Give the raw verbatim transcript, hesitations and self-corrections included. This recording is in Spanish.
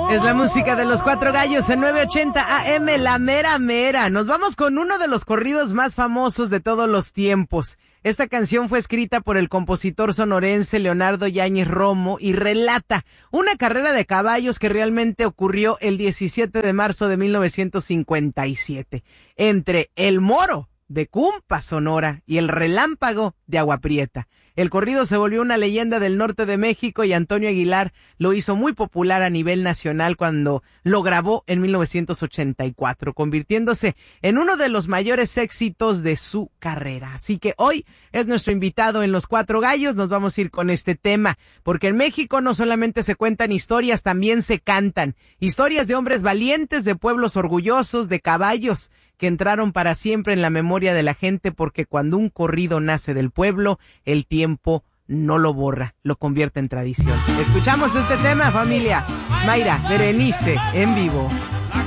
Es la música de los Cuatro Gallos en nueve ochenta A M, la mera mera. Nos vamos con uno de los corridos más famosos de todos los tiempos. Esta canción fue escrita por el compositor sonorense Leonardo Yáñez Romo y relata una carrera de caballos que realmente ocurrió el diecisiete de marzo de mil novecientos cincuenta y siete entre el Moro de Cumpa, Sonora, y el Relámpago de Agua Prieta. El corrido se volvió una leyenda del norte de México y Antonio Aguilar lo hizo muy popular a nivel nacional cuando lo grabó en mil novecientos ochenta y cuatro, convirtiéndose en uno de los mayores éxitos de su carrera. Así que hoy es nuestro invitado en Los Cuatro Gallos. Nos vamos a ir con este tema, porque en México no solamente se cuentan historias, también se cantan. Historias de hombres valientes, de pueblos orgullosos, de caballos que entraron para siempre en la memoria de la gente, porque cuando un corrido nace del pueblo, el tiempo no lo borra, lo convierte en tradición. Escuchamos este tema, familia. Mayra, Berenice, en vivo.